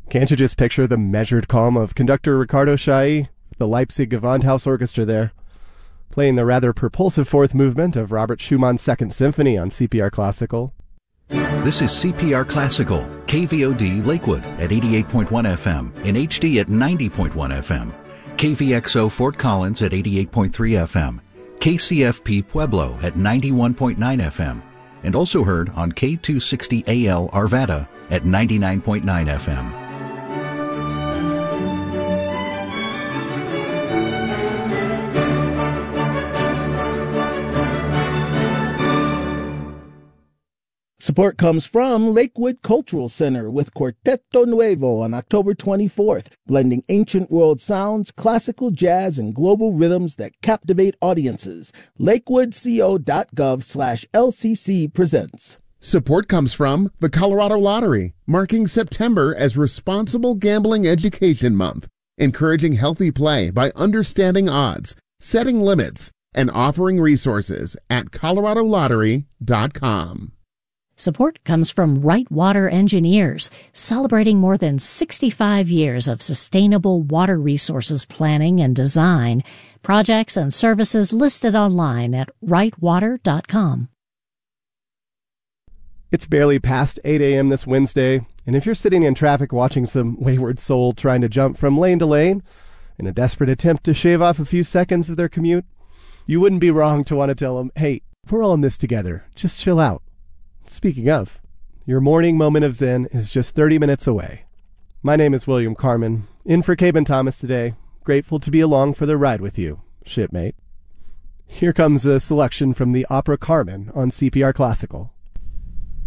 Can't you just picture the measured calm of conductor Ricardo Chailly, the Leipzig Gewandhaus Orchestra there, playing the rather propulsive fourth movement of Robert Schumann's Second Symphony on CPR Classical? This is CPR Classical, KVOD Lakewood at 88.1 FM and HD at 90.1 FM, KVXO Fort Collins at 88.3 FM, KCFP Pueblo at 91.9 FM, and also heard on K260AL Arvada at 99.9 FM. Support comes from Lakewood Cultural Center with Quarteto Nuevo on October 24th, blending ancient world sounds, classical jazz, and global rhythms that captivate audiences. lakewoodco.gov/LCC presents. Support comes from the Colorado Lottery, marking September as Responsible Gambling Education Month, encouraging healthy play by understanding odds, setting limits, and offering resources at coloradolottery.com. Support comes from Right Water Engineers, celebrating more than 65 years of sustainable water resources planning and design. Projects and services listed online at rightwater.com. It's barely past 8 a.m. this Wednesday, and if you're sitting in traffic watching some wayward soul trying to jump from lane to lane in a desperate attempt to shave off a few seconds of their commute, you wouldn't be wrong to want to tell them, hey, we're all in this together. Just chill out. Speaking of, your morning moment of zen is just 30 minutes away. My name is William Carmen, in for Caben Thomas today. Grateful to be along for the ride with you, shipmate. Here comes a selection from the opera Carmen on CPR Classical.